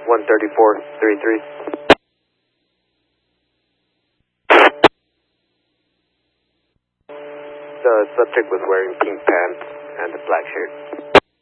13433. The subject was wearing pink pants and a black shirt.